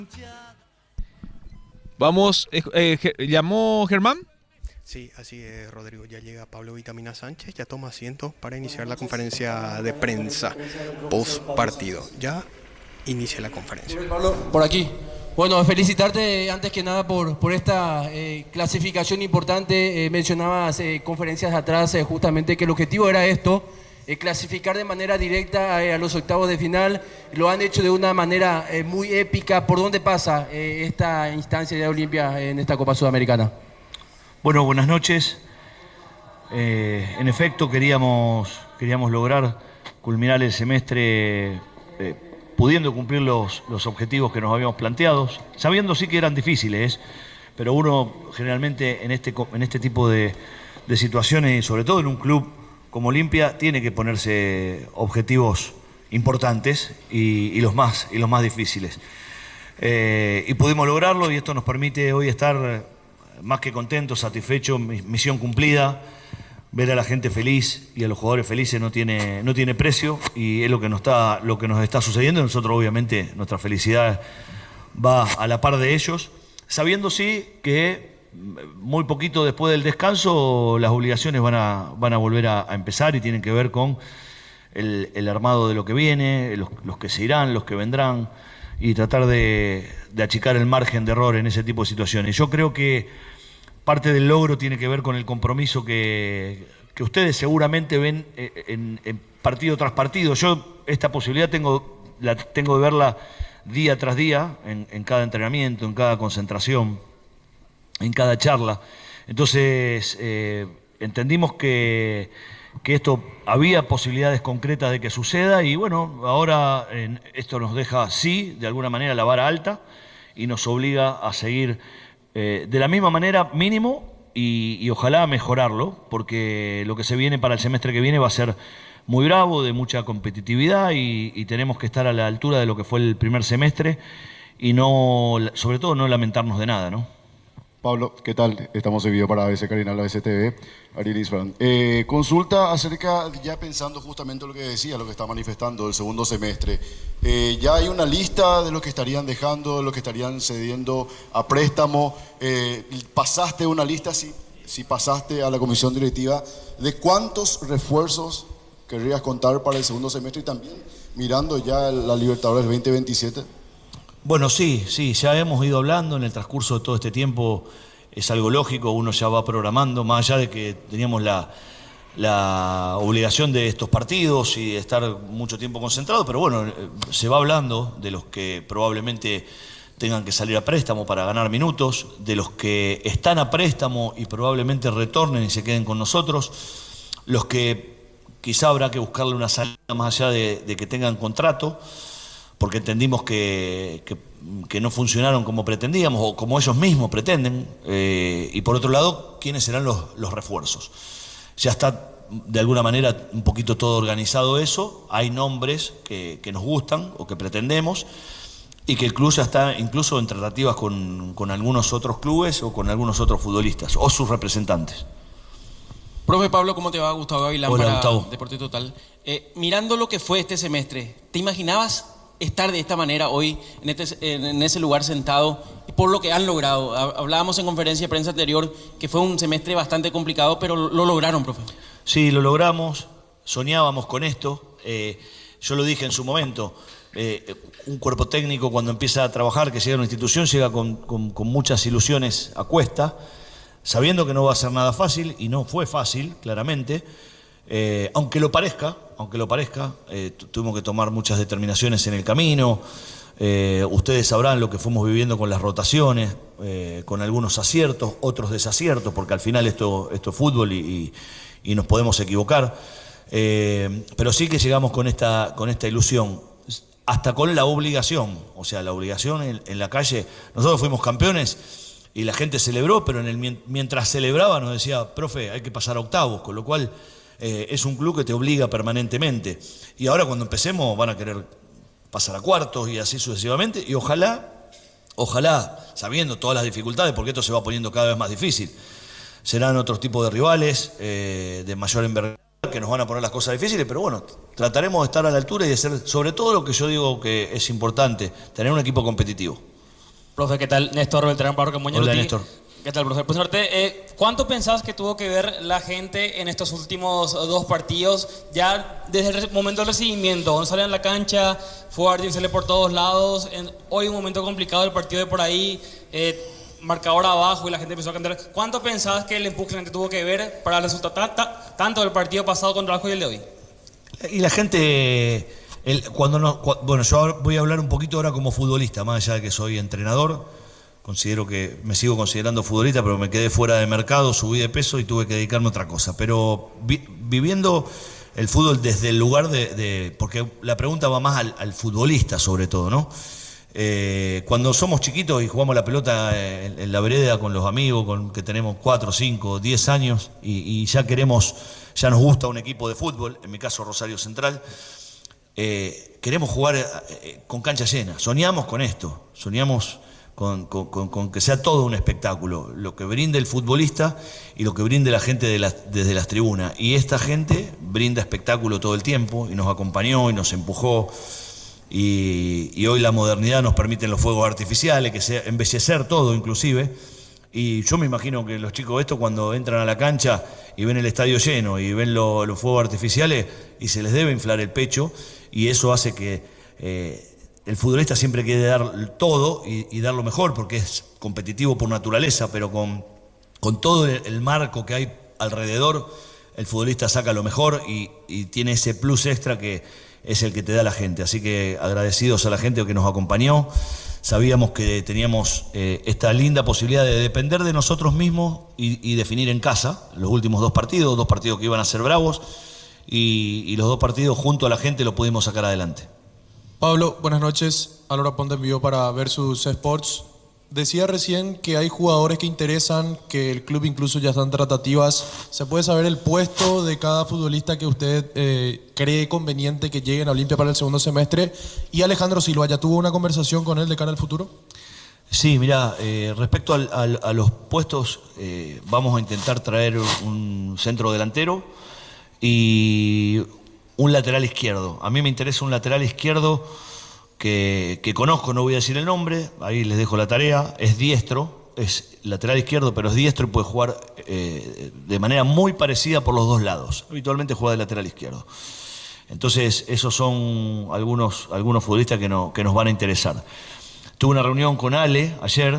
Vamos, ¿llamó Germán? Sí, así es, Rodrigo. Ya llega Pablo Vitamina Sánchez, ya toma asiento para iniciar la conferencia de prensa post partido. Ya inicia la conferencia. Pablo, por aquí. Bueno, felicitarte antes que nada por esta clasificación importante. Mencionabas conferencias atrás justamente que el objetivo era esto, clasificar de manera directa a los octavos de final. Lo han hecho de una manera muy épica. ¿Por dónde pasa esta instancia de Olimpia en esta Copa Sudamericana? Bueno, buenas noches. En efecto, queríamos lograr culminar el semestre pudiendo cumplir los objetivos que nos habíamos planteado, sabiendo sí que eran difíciles, pero uno generalmente en este tipo de situaciones, y sobre todo en un club como Olimpia, tiene que ponerse objetivos importantes y los más difíciles. Y pudimos lograrlo, y esto nos permite hoy estar más que contentos, satisfechos, misión cumplida. Ver a la gente feliz y a los jugadores felices no tiene precio, y es lo que nos está sucediendo. Nosotros obviamente nuestra felicidad va a la par de ellos, sabiendo sí que muy poquito después del descanso las obligaciones van a volver a empezar, y tienen que ver con el armado de lo que viene, los que se irán, los que vendrán, y tratar de achicar el margen de error en ese tipo de situaciones. Yo creo que parte del logro tiene que ver con el compromiso que ustedes seguramente ven en partido tras partido. Yo esta posibilidad tengo de verla día tras día, en cada entrenamiento, en cada concentración, en cada charla. Entonces entendimos que esto había posibilidades concretas de que suceda, y bueno, ahora esto nos deja, sí, de alguna manera la vara alta, y nos obliga a seguir de la misma manera mínimo, y ojalá mejorarlo, porque lo que se viene para el semestre que viene va a ser muy bravo, de mucha competitividad, y tenemos que estar a la altura de lo que fue el primer semestre, y no, sobre todo no lamentarnos de nada, ¿no? Pablo, ¿qué tal? Estamos en vivo para ABC Carinal, ABC TV. Ariel Isfran. Consulta acerca, ya pensando justamente lo que decía, lo que está manifestando el segundo semestre. Ya hay una lista de los que estarían dejando, de los que estarían cediendo a préstamo. ¿Pasaste una lista, si pasaste a la comisión directiva, de cuántos refuerzos querrías contar para el segundo semestre, y también mirando ya la Libertadores 2027? Bueno, sí, ya hemos ido hablando en el transcurso de todo este tiempo. Es algo lógico, uno ya va programando, más allá de que teníamos la obligación de estos partidos y de estar mucho tiempo concentrado, pero bueno, se va hablando de los que probablemente tengan que salir a préstamo para ganar minutos, de los que están a préstamo y probablemente retornen y se queden con nosotros, los que quizá habrá que buscarle una salida más allá de que tengan contrato, porque entendimos que no funcionaron como pretendíamos o como ellos mismos pretenden, y por otro lado, ¿quiénes serán los refuerzos? Ya está de alguna manera un poquito todo organizado eso, hay nombres que nos gustan o que pretendemos, y que el club ya está incluso en tratativas con algunos otros clubes o con algunos otros futbolistas o sus representantes. Profe Pablo, ¿cómo te va? Gustavo Gavilán. Hola, para Gustavo. Deporte Total. Mirando lo que fue este semestre, ¿te imaginabas estar de esta manera hoy en ese lugar sentado por lo que han logrado? Hablábamos en conferencia de prensa anterior que fue un semestre bastante complicado, pero lo lograron, profe. Sí, lo logramos, soñábamos con esto. Yo lo dije en su momento, un cuerpo técnico cuando empieza a trabajar, que llega a una institución, llega con muchas ilusiones a cuesta, sabiendo que no va a ser nada fácil, y no fue fácil, claramente. Aunque lo parezca, tuvimos que tomar muchas determinaciones en el camino. Ustedes sabrán lo que fuimos viviendo con las rotaciones, con algunos aciertos, otros desaciertos, porque al final esto es fútbol y nos podemos equivocar. Pero sí que llegamos con esta ilusión, hasta con la obligación, o sea, la obligación en la calle. Nosotros fuimos campeones y la gente celebró, pero mientras celebraba nos decía, profe, hay que pasar a octavos, con lo cual es un club que te obliga permanentemente. Y ahora cuando empecemos van a querer pasar a cuartos y así sucesivamente, y ojalá, sabiendo todas las dificultades, porque esto se va poniendo cada vez más difícil, serán otros tipos de rivales de mayor envergadura que nos van a poner las cosas difíciles, pero bueno, trataremos de estar a la altura y de hacer, sobre todo lo que yo digo que es importante, tener un equipo competitivo. Profe, ¿qué tal? Néstor Beltrán Barro Camuña. Hola, Néstor. ¿Qué tal, profe? Pues, ¿cuánto pensás que tuvo que ver la gente en estos últimos 2 partidos? Ya desde el momento del recibimiento, donde salen a la cancha, fue artificial por todos lados. Hoy un momento complicado del partido de por ahí, marcador abajo y la gente empezó a cantar. ¿Cuánto pensás que el empuje que la gente tuvo que ver para el resultado tanto del partido pasado contra Vasco y el de hoy? Y la gente, bueno, yo voy a hablar un poquito ahora como futbolista, más allá de que soy entrenador. Considero que me sigo considerando futbolista, pero me quedé fuera de mercado, subí de peso y tuve que dedicarme a otra cosa. Pero viviendo el fútbol desde el lugar porque la pregunta va más al futbolista sobre todo, ¿no? Cuando somos chiquitos y jugamos la pelota en la vereda con los amigos, que tenemos 4, 5, 10 años y ya nos gusta un equipo de fútbol, en mi caso Rosario Central, queremos jugar con cancha llena, soñamos con esto, soñamos con que sea todo un espectáculo, lo que brinde el futbolista y lo que brinde la gente desde las tribunas. Y esta gente brinda espectáculo todo el tiempo y nos acompañó y nos empujó. Y hoy la modernidad nos permite los fuegos artificiales, que sea embellecer todo inclusive. Y yo me imagino que los chicos estos cuando entran a la cancha y ven el estadio lleno y ven los fuegos artificiales y se les debe inflar el pecho y eso hace que el futbolista siempre quiere dar todo y dar lo mejor porque es competitivo por naturaleza, pero con todo el marco que hay alrededor, el futbolista saca lo mejor y tiene ese plus extra que es el que te da la gente. Así que agradecidos a la gente que nos acompañó. Sabíamos que teníamos esta linda posibilidad de depender de nosotros mismos y definir en casa los últimos 2 partidos que iban a ser bravos y los 2 partidos junto a la gente lo pudimos sacar adelante. Pablo, buenas noches. Álvaro Ponte envió para Versus Sports. Decía recién que hay jugadores que interesan, que el club incluso ya está en tratativas. ¿Se puede saber el puesto de cada futbolista que usted cree conveniente que lleguen a Olimpia para el segundo semestre? Y Alejandro Silva, ¿ya tuvo una conversación con él de cara al futuro? Sí, mirá, respecto a los puestos, vamos a intentar traer un centro delantero y un lateral izquierdo. A mí me interesa un lateral izquierdo que conozco, no voy a decir el nombre, ahí les dejo la tarea, es diestro, es lateral izquierdo, pero es diestro y puede jugar de manera muy parecida por los 2 lados. Habitualmente juega de lateral izquierdo. Entonces, esos son algunos futbolistas que nos van a interesar. Tuve una reunión con Ale ayer.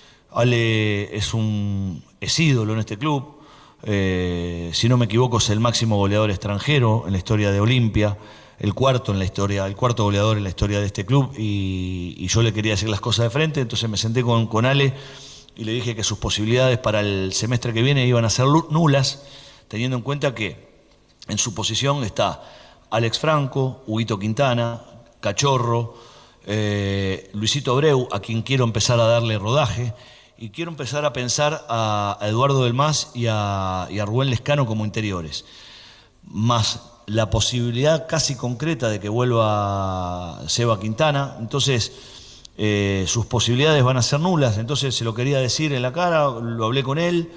Ale es ídolo en este club. Si no me equivoco, es el máximo goleador extranjero en la historia de Olimpia. El cuarto goleador en la historia de este club y yo le quería decir las cosas de frente, entonces me senté con Ale y le dije que sus posibilidades para el semestre que viene iban a ser nulas, teniendo en cuenta que en su posición está Alex Franco, Huguito Quintana, Cachorro, Luisito Abreu, a quien quiero empezar a darle rodaje, y quiero empezar a pensar a Eduardo Del Mas y a Rubén Lescano como interiores, más la posibilidad casi concreta de que vuelva Seba Quintana. Entonces sus posibilidades van a ser nulas, entonces se lo quería decir en la cara, lo hablé con él,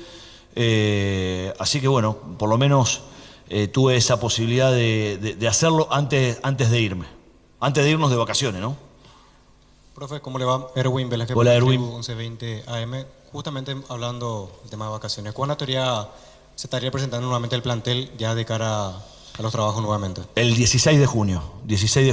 así que bueno, por lo menos tuve esa posibilidad de hacerlo antes de irnos de vacaciones, ¿no? Profe, ¿cómo le va? Erwin Velázquez. Hola, Erwin. 1120 AM. Justamente hablando del tema de vacaciones, ¿cuándo se estaría presentando nuevamente el plantel ya de cara a los trabajos nuevamente? El 16 de junio. 16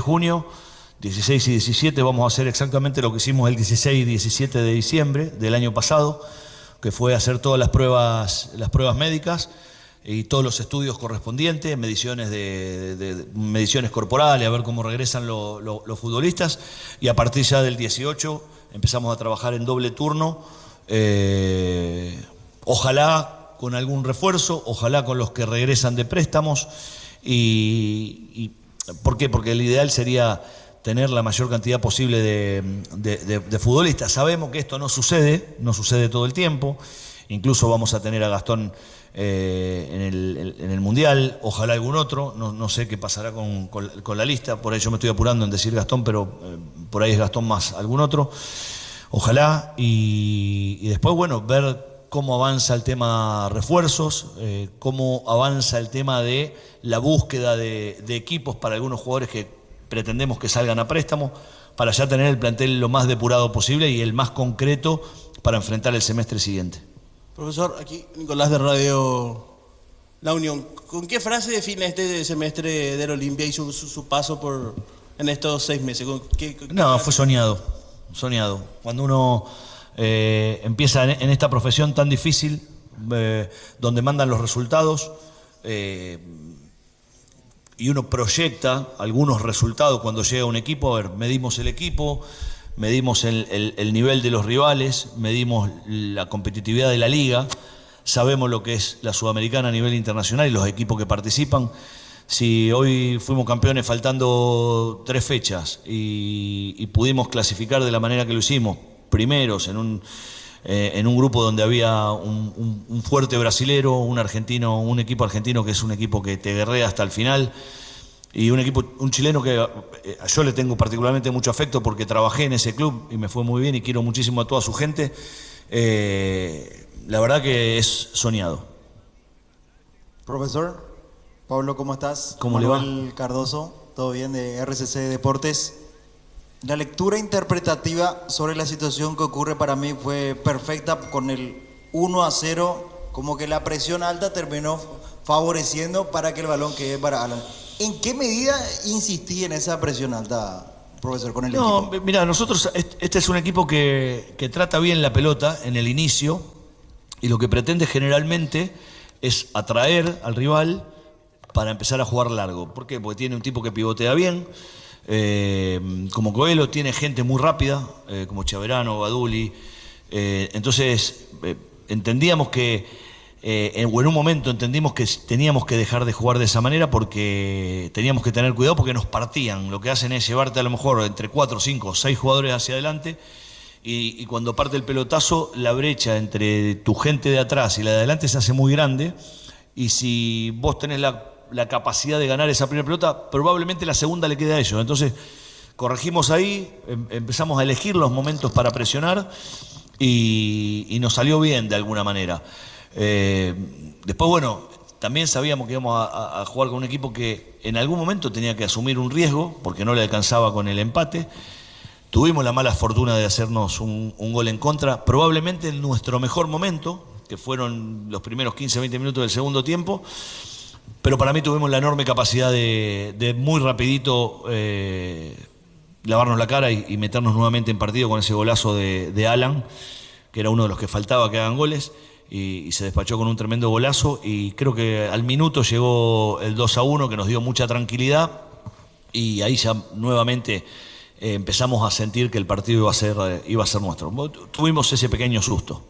y 17 vamos a hacer exactamente lo que hicimos el 16 y 17 de diciembre del año pasado, que fue hacer todas las pruebas médicas y todos los estudios correspondientes, mediciones mediciones corporales, a ver cómo regresan los futbolistas, y a partir ya del 18 empezamos a trabajar en doble turno, ojalá con algún refuerzo, ojalá con los que regresan de préstamos, y ¿por qué? Porque el ideal sería tener la mayor cantidad posible de futbolistas. Sabemos que esto no sucede todo el tiempo, incluso vamos a tener a Gastón en el Mundial, ojalá algún otro, no sé qué pasará con la lista, por ahí yo me estoy apurando en decir Gastón, pero por ahí es Gastón más algún otro, ojalá, y después, bueno, ver cómo avanza el tema refuerzos, cómo avanza el tema de la búsqueda de equipos para algunos jugadores que pretendemos que salgan a préstamo, para ya tener el plantel lo más depurado posible y el más concreto para enfrentar el semestre siguiente. Profesor, aquí Nicolás de Radio La Unión. ¿Con qué frase define este semestre del Olimpia y su paso en estos 6 meses? No, fue soñado. Cuando uno empieza en esta profesión tan difícil, donde mandan los resultados, y uno proyecta algunos resultados cuando llega un equipo. A ver, medimos el equipo, medimos el nivel de los rivales, medimos la competitividad de la liga, sabemos lo que es la Sudamericana a nivel internacional y los equipos que participan. Si hoy fuimos campeones faltando 3 fechas y pudimos clasificar de la manera que lo hicimos, primeros en un grupo donde había un fuerte brasilero, un equipo argentino que es un equipo que te guerrea hasta el final, y un chileno que yo le tengo particularmente mucho afecto porque trabajé en ese club y me fue muy bien y quiero muchísimo a toda su gente. La verdad que es soñado. Profesor, Pablo, ¿cómo estás? ¿Cómo le va? Manuel Cardoso, todo bien, de RCC Deportes. La lectura interpretativa sobre la situación que ocurre para mí fue perfecta. Con el 1-0, como que la presión alta terminó favoreciendo para que el balón quede para Alan. ¿En qué medida insistí en esa presión alta, profesor, con el equipo? No, mira, nosotros, este es un equipo que trata bien la pelota en el inicio y lo que pretende generalmente es atraer al rival para empezar a jugar largo. ¿Por qué? Porque tiene un tipo que pivotea bien, como Coelho, tiene gente muy rápida, como Chaverano, Baduli. Entonces, entendíamos que, o en un momento entendimos que teníamos que dejar de jugar de esa manera porque teníamos que tener cuidado porque nos partían. Lo que hacen es llevarte a lo mejor entre 4, 5, 6 jugadores hacia adelante y cuando parte el pelotazo, la brecha entre tu gente de atrás y la de adelante se hace muy grande y si vos tenés la capacidad de ganar esa primera pelota, probablemente la segunda le quede a ellos. Entonces corregimos ahí, empezamos a elegir los momentos para presionar y nos salió bien de alguna manera. Después, bueno, también sabíamos que íbamos a jugar con un equipo que en algún momento tenía que asumir un riesgo porque no le alcanzaba con el empate. Tuvimos la mala fortuna de hacernos un gol en contra, probablemente en nuestro mejor momento, que fueron los primeros 15-20 minutos del segundo tiempo, pero para mí tuvimos la enorme capacidad de muy rapidito lavarnos la cara y meternos nuevamente en partido con ese golazo de Alan, que era uno de los que faltaba que hagan goles, y se despachó con un tremendo golazo, y creo que al minuto llegó el 2-1 que nos dio mucha tranquilidad, y ahí ya nuevamente empezamos a sentir que el partido iba a ser nuestro. Tuvimos ese pequeño susto.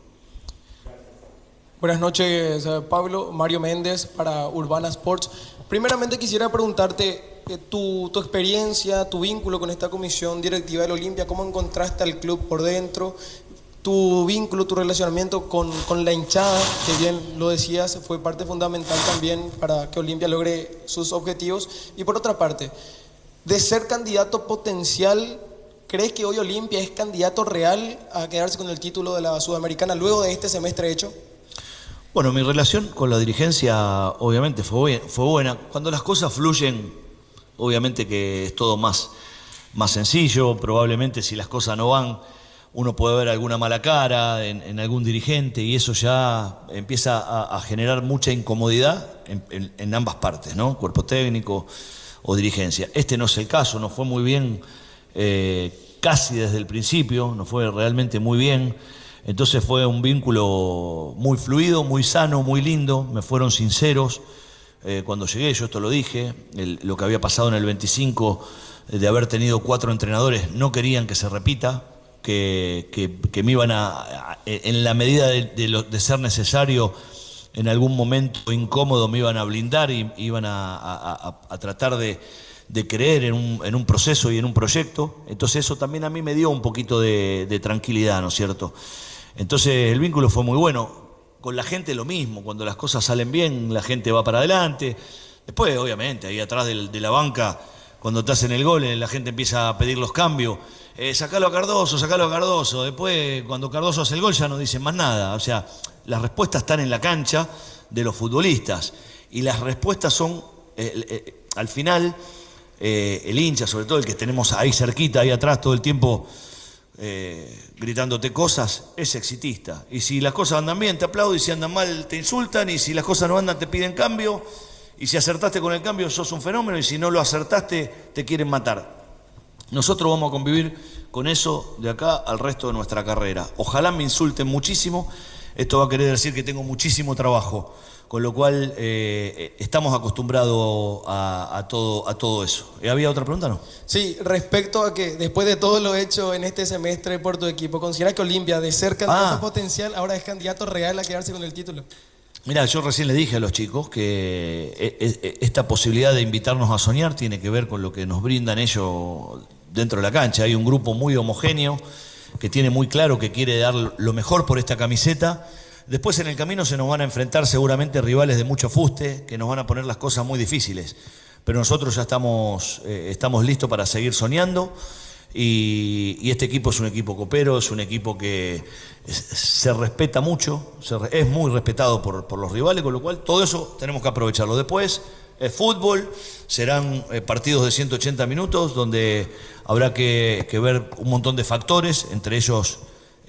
Buenas noches, Pablo. Mario Méndez para Urbana Sports. Primeramente quisiera preguntarte tu experiencia, tu vínculo con esta comisión directiva del Olimpia, cómo encontraste al club por dentro, tu vínculo, tu relacionamiento con la hinchada, que bien lo decías, fue parte fundamental también para que Olimpia logre sus objetivos. Y por otra parte, de ser candidato potencial, ¿crees que hoy Olimpia es candidato real a quedarse con el título de la Sudamericana luego de este semestre hecho? Bueno, mi relación con la dirigencia obviamente fue buena. Cuando las cosas fluyen, obviamente que es todo más sencillo. Probablemente si las cosas no van, uno puede ver alguna mala cara en algún dirigente y eso ya empieza a generar mucha incomodidad en ambas partes, ¿no? Cuerpo técnico o dirigencia. Este no es el caso, nos fue muy bien casi desde el principio, nos fue realmente muy bien. Entonces fue un vínculo muy fluido, muy sano, muy lindo. Me fueron sinceros cuando llegué, yo esto lo dije, lo que había pasado en el 25 de haber tenido 4 entrenadores, no querían que se repita, que me iban en la medida de ser necesario, en algún momento incómodo me iban a blindar y iban a tratar de creer en un proceso y en un proyecto. Entonces eso también a mí me dio un poquito de tranquilidad, ¿no es cierto? Entonces el vínculo fue muy bueno. Con la gente lo mismo, cuando las cosas salen bien, la gente va para adelante. Después, obviamente, ahí atrás de la banca, cuando te hacen el gol, la gente empieza a pedir los cambios. Sacalo a Cardoso, sacalo a Cardoso. Después, cuando Cardoso hace el gol, ya no dicen más nada. O sea, las respuestas están en la cancha de los futbolistas. Y las respuestas son, al final, el hincha, sobre todo el que tenemos ahí cerquita, ahí atrás todo el tiempo gritándote cosas, es exitista. Y si las cosas andan bien, te aplauden, y si andan mal, te insultan, y si las cosas no andan, te piden cambio, y si acertaste con el cambio, sos un fenómeno, y si no lo acertaste, te quieren matar. Nosotros vamos a convivir con eso de acá al resto de nuestra carrera. Ojalá me insulten muchísimo, esto va a querer decir que tengo muchísimo trabajo, con lo cual estamos acostumbrados a todo eso. ¿Había otra pregunta, no? Sí, respecto a que después de todo lo hecho en este semestre por tu equipo, ¿considera que Olimpia, de ser candidato potencial, ahora es candidato real a quedarse con el título? Mira, yo recién le dije a los chicos que esta posibilidad de invitarnos a soñar tiene que ver con lo que nos brindan ellos dentro de la cancha. Hay un grupo muy homogéneo que tiene muy claro que quiere dar lo mejor por esta camiseta. Después en el camino se nos van a enfrentar seguramente rivales de mucho fuste, que nos van a poner las cosas muy difíciles. Pero nosotros ya estamos listos para seguir soñando. Y este equipo es un equipo copero, es un equipo que se respeta mucho, es muy respetado por los rivales, con lo cual todo eso tenemos que aprovecharlo. Después, el fútbol, serán partidos de 180 minutos donde habrá que ver un montón de factores, entre ellos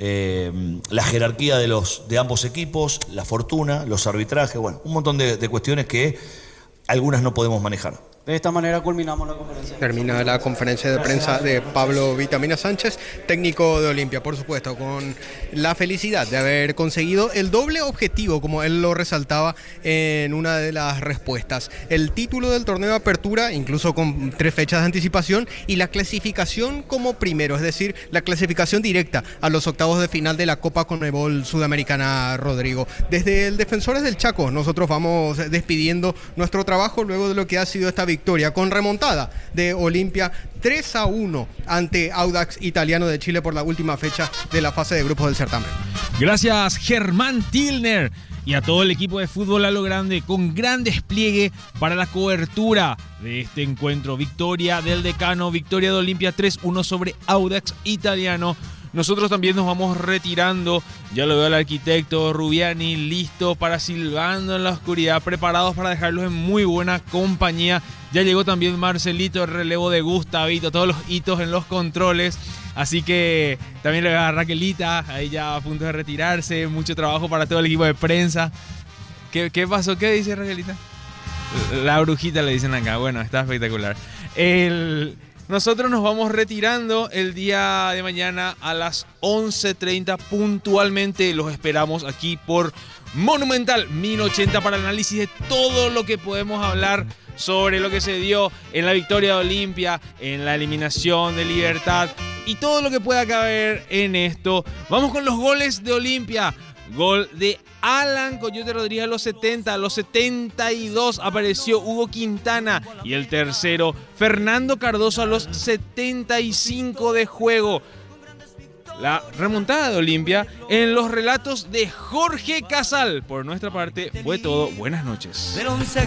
la jerarquía de ambos equipos, la fortuna, los arbitrajes, bueno, un montón de cuestiones que algunas no podemos manejar. De esta manera culminamos la conferencia. Termina la conferencia de prensa de Pablo Vitamina Sánchez, técnico de Olimpia, por supuesto, con la felicidad de haber conseguido el doble objetivo, como él lo resaltaba en una de las respuestas. El título del torneo de apertura, incluso con 3 fechas de anticipación, y la clasificación como primero, es decir, la clasificación directa a los octavos de final de la Copa Conmebol Sudamericana, Rodrigo. Desde el Defensores del Chaco, nosotros vamos despidiendo nuestro trabajo luego de lo que ha sido esta victoria con remontada de Olimpia 3-1 ante Audax Italiano de Chile por la última fecha de la fase de grupos del certamen. Gracias, Germán Tilner, y a todo el equipo de fútbol a lo grande, con gran despliegue para la cobertura de este encuentro. Victoria del Decano, victoria de Olimpia 3-1 sobre Audax Italiano. Nosotros también nos vamos retirando. Ya lo veo al arquitecto Rubiani listo para silbando en la oscuridad, preparados para dejarlos en muy buena compañía. Ya llegó también Marcelito, el relevo de Gustavito, todos los hitos en los controles. Así que también le voy a Raquelita, ahí ya a punto de retirarse. Mucho trabajo para todo el equipo de prensa. ¿Qué pasó? ¿Qué dice Raquelita? La brujita le dicen acá. Bueno, está espectacular. Nosotros nos vamos retirando el día de mañana a las 11:30 puntualmente. Los esperamos aquí por Monumental 1080 para el análisis de todo lo que podemos hablar sobre lo que se dio en la victoria de Olimpia, en la eliminación de Libertad y todo lo que pueda caber en esto. Vamos con los goles de Olimpia. Gol de Alan Coyote Rodríguez a los 70, a los 72 apareció Hugo Quintana y el tercero Fernando Cardoso a los 75 de juego. La remontada de Olimpia en los relatos de Jorge Casal. Por nuestra parte fue todo. Buenas noches.